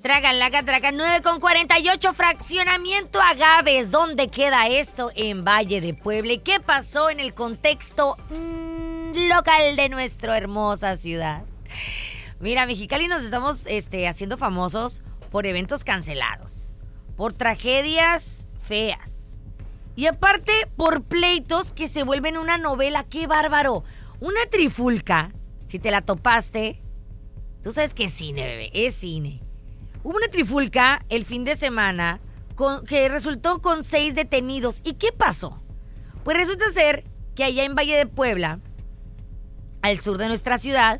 Traga, 9:48, fraccionamiento Agaves. ¿Dónde queda esto? En Valle de Puebla. ¿Y qué pasó en el contexto local de nuestra hermosa ciudad? Mira, Mexicali nos estamos haciendo famosos por eventos cancelados, por tragedias feas y aparte por pleitos que se vuelven una novela. ¡Qué bárbaro! Una trifulca, si te la topaste, tú sabes que es cine, bebé, es cine. Hubo una trifulca el fin de semana que resultó con 6 detenidos. ¿Y qué pasó? Pues resulta ser que allá en Valle de Puebla, al sur de nuestra ciudad,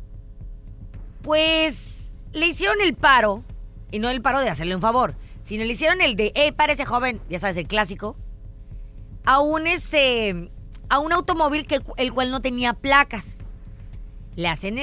pues le hicieron el paro, y no el paro de hacerle un favor, sino le hicieron el de, párese joven, ya sabes, el clásico, a un automóvil el cual no tenía placas. Le hacen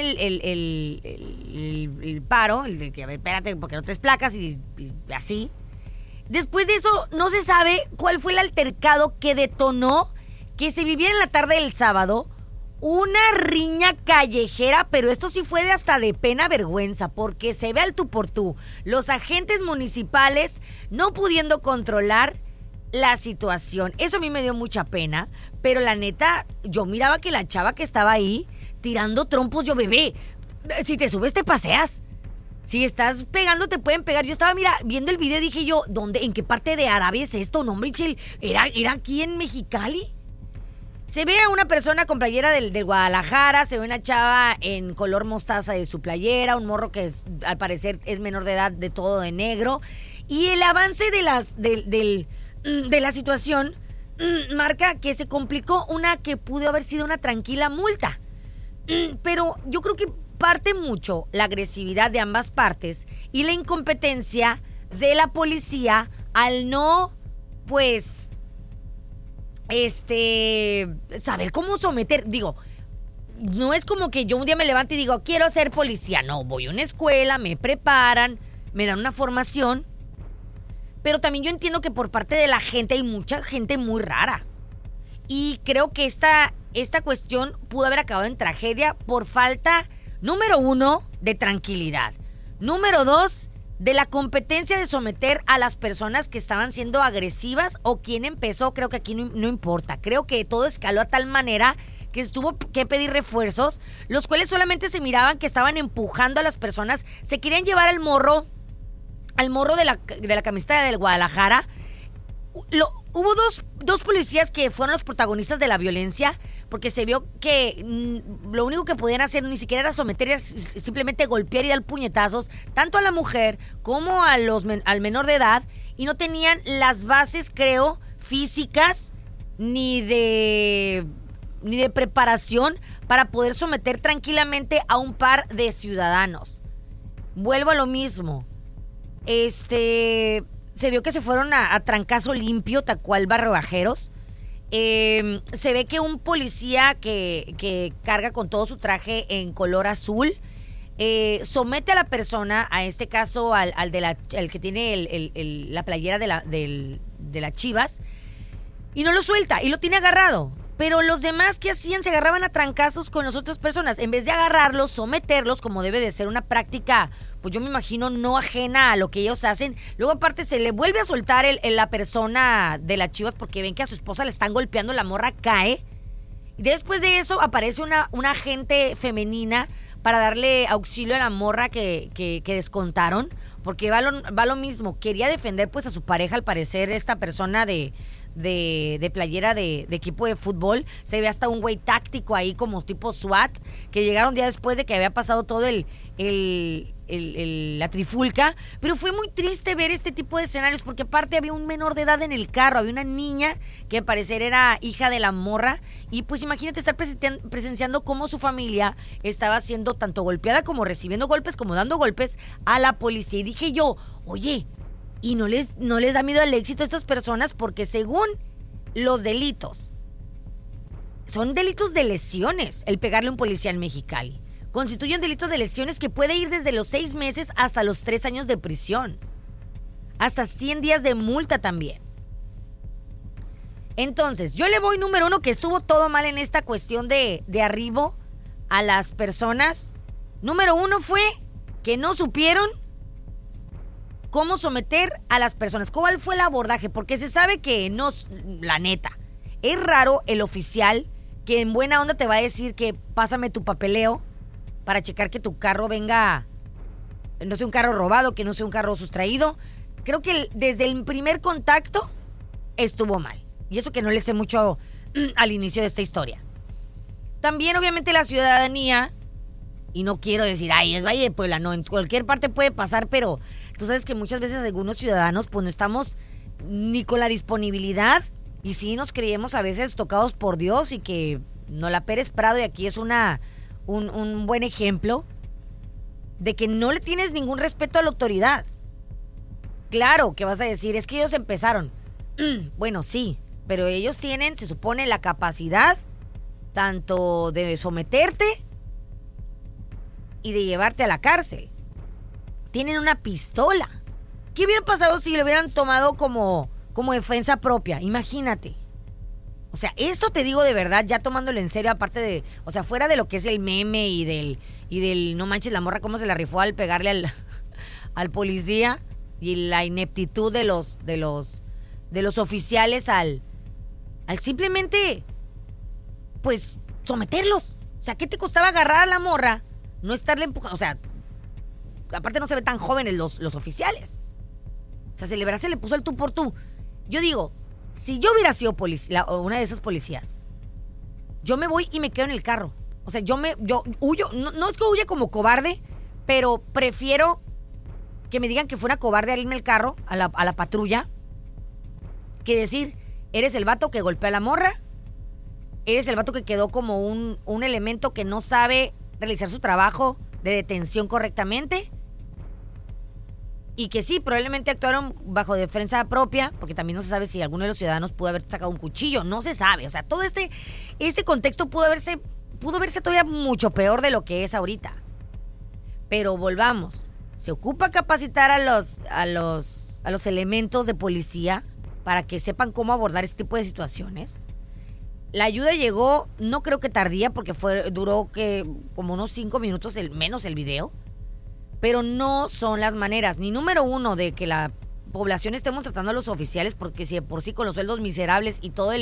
el paro, el de que, espérate, porque no te placas y así. Después de eso, no se sabe cuál fue el altercado que detonó que se viviera en la tarde del sábado una riña callejera, pero esto sí fue hasta de pena vergüenza, porque se ve al tú por tú. Los agentes municipales no pudiendo controlar la situación. Eso a mí me dio mucha pena, pero la neta, yo miraba que la chava que estaba ahí tirando trompos, yo, bebé, si te subes te paseas. Si estás pegando te pueden pegar. Yo estaba, viendo el video y dije yo, ¿en qué parte de Arabia es esto? No, hombre, ¿era aquí en Mexicali? Se ve a una persona con playera de Guadalajara, se ve una chava en color mostaza de su playera, un morro que al parecer es menor de edad, de todo de negro. Y el avance de la situación marca que se complicó una que pudo haber sido una tranquila multa. Pero yo creo que parte mucho la agresividad de ambas partes y la incompetencia de la policía al no, pues, saber cómo someter. Digo, no es como que yo un día me levante y digo, quiero ser policía. No, voy a una escuela, me preparan, me dan una formación. Pero también yo entiendo que por parte de la gente hay mucha gente muy rara. Y creo que esta cuestión pudo haber acabado en tragedia por falta, número 1, de tranquilidad. Número 2, de la competencia de someter a las personas que estaban siendo agresivas o quién empezó. Creo que aquí no importa. Creo que todo escaló a tal manera que tuvo que pedir refuerzos, los cuales solamente se miraban que estaban empujando a las personas. Se querían llevar al morro de la camiseta del Guadalajara. Hubo dos policías que fueron los protagonistas de la violencia, porque se vio que lo único que podían hacer ni siquiera era someter, era simplemente golpear y dar puñetazos, tanto a la mujer como al menor de edad, y no tenían las bases, creo, físicas ni de preparación para poder someter tranquilamente a un par de ciudadanos. Vuelvo a lo mismo. Se vio que se fueron a trancazo limpio, tal cual barrobajeros. Se ve que un policía que carga con todo su traje en color azul somete a la persona, a este caso al que tiene la playera de las Chivas, y no lo suelta, y lo tiene agarrado. Pero los demás, ¿qué hacían? Se agarraban a trancazos con las otras personas. En vez de agarrarlos, someterlos, como debe de ser una práctica, pues yo me imagino no ajena a lo que ellos hacen. Luego aparte se le vuelve a soltar la persona de las Chivas porque ven que a su esposa le están golpeando, la morra cae. Y después de eso aparece una agente femenina para darle auxilio a la morra que descontaron. Porque va lo mismo, quería defender pues a su pareja, al parecer esta persona de playera de equipo de fútbol. Se ve hasta un güey táctico ahí como tipo SWAT, que llegaron días después de que había pasado todo la trifulca. Pero fue muy triste ver este tipo de escenarios, porque aparte había un menor de edad en el carro, había una niña que al parecer era hija de la morra, y pues imagínate estar presenciando cómo su familia estaba siendo tanto golpeada como recibiendo golpes, como dando golpes a la policía. Y dije yo, oye, y no les da miedo al éxito a estas personas, porque según los delitos, son delitos de lesiones el pegarle a un policía en Mexicali. Constituye un delito de lesiones que puede ir desde los 6 meses hasta los 3 años de prisión. Hasta 100 días de multa también. Entonces, yo le voy número 1, que estuvo todo mal en esta cuestión de arribo a las personas. Número 1 fue que no supieron cómo someter a las personas. ¿Cuál fue el abordaje? Porque se sabe que no, la neta, es raro el oficial que en buena onda te va a decir que pásame tu papeleo para checar que tu carro venga, no sea un carro robado, que no sea un carro sustraído. Creo que desde el primer contacto estuvo mal. Y eso que no le sé mucho al inicio de esta historia. También, obviamente, la ciudadanía, y no quiero decir, ay, es Valle de Puebla, no, en cualquier parte puede pasar, pero tú sabes que muchas veces algunos ciudadanos, pues no estamos ni con la disponibilidad, y sí nos creemos a veces tocados por Dios, y que Nola Pérez Prado, y aquí es un buen ejemplo, de que no le tienes ningún respeto a la autoridad. Claro que vas a decir, es que ellos empezaron. Bueno, sí, pero ellos tienen, se supone, la capacidad tanto de someterte y de llevarte a la cárcel. Tienen una pistola. ¿Qué hubiera pasado si lo hubieran tomado como defensa propia? Imagínate. O sea, esto te digo de verdad, ya tomándolo en serio, aparte de, o sea, fuera de lo que es el meme y del no manches la morra cómo se la rifó al pegarle al policía, y la ineptitud de los oficiales al simplemente, pues, someterlos. O sea, ¿qué te costaba agarrar a la morra? No estarle empujando. O sea, aparte no se ve tan jóvenes los oficiales. O sea, se le puso el tú por tú. Yo digo, si yo hubiera sido una de esas policías, yo me voy y me quedo en el carro. O sea, yo huyo. No es que huya como cobarde, pero prefiero que me digan que fue una cobarde al irme el carro, a la patrulla, que decir, eres el vato que golpea a la morra, eres el vato que quedó como un elemento que no sabe realizar su trabajo de detención correctamente, y que sí, probablemente actuaron bajo defensa propia, porque también no se sabe si alguno de los ciudadanos pudo haber sacado un cuchillo, no se sabe. O sea, todo este contexto pudo verse todavía mucho peor de lo que es ahorita. Pero volvamos, se ocupa capacitar a los elementos de policía para que sepan cómo abordar este tipo de situaciones. La ayuda llegó, no creo que tardía, porque duró como unos 5 minutos menos el video. Pero no son las maneras, ni número uno, de que la población estemos tratando a los oficiales, porque si de por sí con los sueldos miserables y todo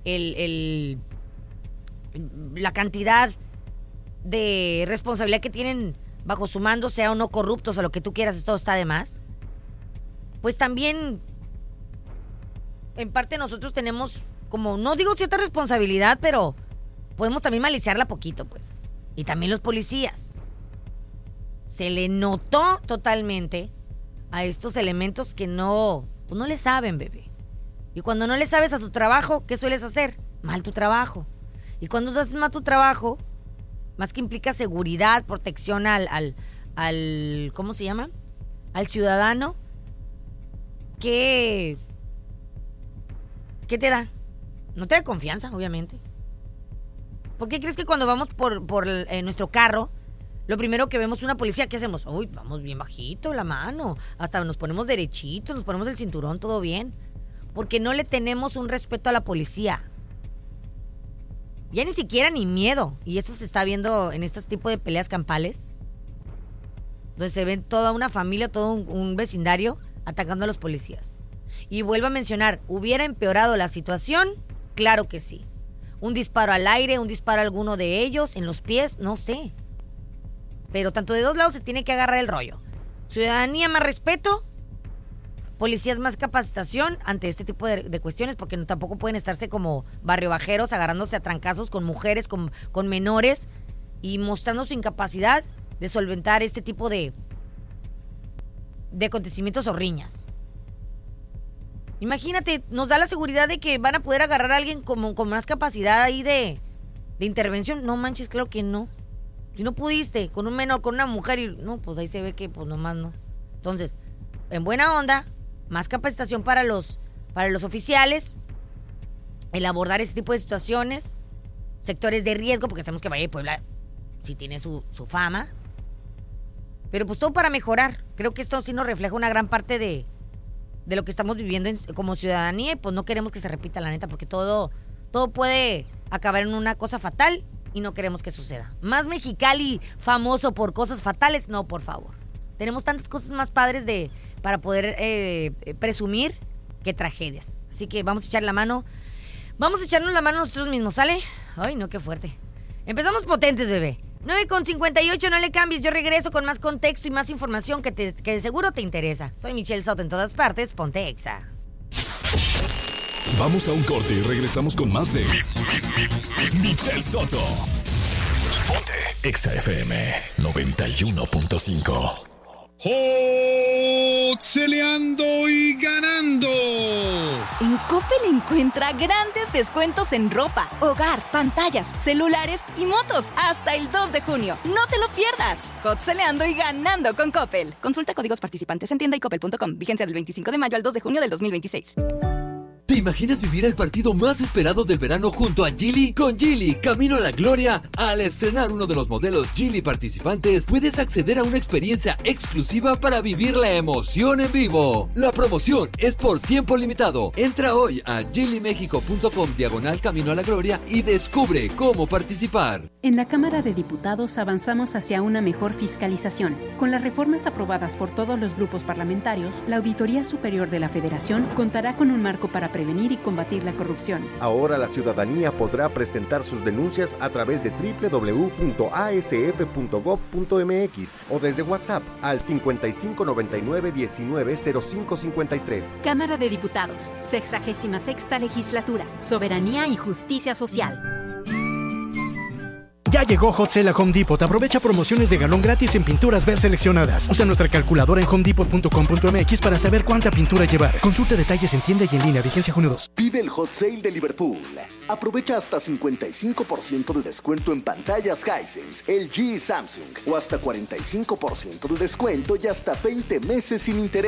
la cantidad de responsabilidad que tienen bajo su mando, sea o no corruptos o lo que tú quieras, todo está de más. Pues también, en parte nosotros tenemos, como, no digo cierta responsabilidad, pero podemos también maliciarla poquito, pues. Y también los policías. Se le notó totalmente a estos elementos que no le saben, bebé. Y cuando no le sabes a su trabajo, ¿qué sueles hacer? Mal tu trabajo. Y cuando haces mal tu trabajo, más que implica seguridad, protección al ¿cómo se llama? Al ciudadano, ¿qué te da? No te da confianza, obviamente. ¿Por qué crees que cuando vamos por nuestro carro, lo primero que vemos una policía, ¿qué hacemos? Uy, vamos bien bajito la mano, hasta nos ponemos derechitos, nos ponemos el cinturón, todo bien? Porque no le tenemos un respeto a la policía. Ya ni siquiera ni miedo. Y esto se está viendo en este tipo de peleas campales, donde se ven toda una familia, todo un vecindario atacando a los policías. Y vuelvo a mencionar, ¿hubiera empeorado la situación? Claro que sí. Un disparo al aire, un disparo a alguno de ellos, en los pies, no sé. Pero tanto de dos lados se tiene que agarrar el rollo. Ciudadanía más respeto, policías más capacitación ante este tipo de cuestiones, porque tampoco pueden estarse como barrio bajeros agarrándose a trancazos con mujeres, con menores, y mostrando su incapacidad de solventar este tipo de acontecimientos o riñas. Imagínate, nos da la seguridad de que van a poder agarrar a alguien con más capacidad ahí de intervención. No manches, claro que no. Si no pudiste con un menor, con una mujer, y no, pues ahí se ve que pues nomás no. Entonces, en buena onda, más capacitación para los oficiales, el abordar este tipo de situaciones, sectores de riesgo, porque sabemos que Valle de Puebla sí tiene su fama. Pero pues todo para mejorar. Creo que esto sí nos refleja una gran parte de lo que estamos viviendo como ciudadanía, y pues no queremos que se repita, la neta, porque todo puede acabar en una cosa fatal. Y no queremos que suceda. Más Mexicali famoso por cosas fatales, no, por favor. Tenemos tantas cosas más padres para poder presumir que tragedias. Así que vamos a echar la mano. Vamos a echarnos la mano nosotros mismos, ¿sale? Ay, no, qué fuerte. Empezamos potentes, bebé. 9:58, no le cambies. Yo regreso con más contexto y más información que de seguro te interesa. Soy Michelle Soto en todas partes. Ponte Exa. Vamos a un corte y regresamos con más de Michelle Soto. Ponte Exa FM 91.5. ¡Jotzeleando y ganando! En Coppel encuentra grandes descuentos en ropa, hogar, pantallas, celulares y motos hasta el 2 de junio. ¡No te lo pierdas! Jotzeleando y ganando con Coppel. Consulta códigos participantes en tienda y coppel.com. Vigencia del 25 de mayo al 2 de junio del 2026. ¿Te imaginas vivir el partido más esperado del verano junto a Geely? Con Geely, camino a la gloria. Al estrenar uno de los modelos Geely participantes, puedes acceder a una experiencia exclusiva para vivir la emoción en vivo. La promoción es por tiempo limitado. Entra hoy a geelymexico.com/camino a la gloria y descubre cómo participar. En la Cámara de Diputados avanzamos hacia una mejor fiscalización. Con las reformas aprobadas por todos los grupos parlamentarios, la Auditoría Superior de la Federación contará con un marco para prevenir y combatir la corrupción. Ahora la ciudadanía podrá presentar sus denuncias a través de www.asf.gov.mx o desde WhatsApp al 5599190553. Cámara de Diputados, 66ª Legislatura, Soberanía y Justicia Social. Ya llegó Hot Sale a Home Depot. Aprovecha promociones de galón gratis en pinturas Ver seleccionadas. Usa nuestra calculadora en homedepot.com.mx para saber cuánta pintura llevar. Consulta detalles en tienda y en línea. Vigencia junio 2. Vive el Hot Sale de Liverpool. Aprovecha hasta 55% de descuento en pantallas Hisense, LG y Samsung. O hasta 45% de descuento y hasta 20 meses sin interés.